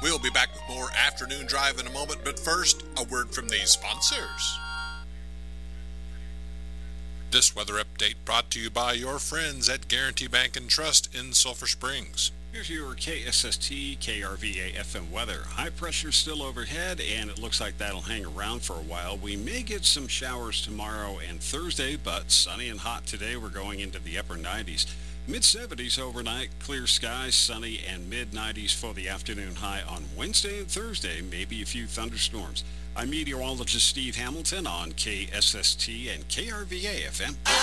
We'll be back with more Afternoon Drive in a moment, but first, a word from these sponsors. This weather update brought to you by your friends at Guarantee Bank and Trust in Sulphur Springs. Here's your KSST KRVA FM weather. High pressure still overhead, and it looks like that'll hang around for a while. We may get some showers tomorrow and Thursday, but sunny and hot today. We're going into the upper 90s. Mid-70s overnight, clear skies, sunny, and mid-90s for the afternoon high on Wednesday and Thursday. Maybe a few thunderstorms. I'm meteorologist Steve Hamilton on KSST and KRVA FM.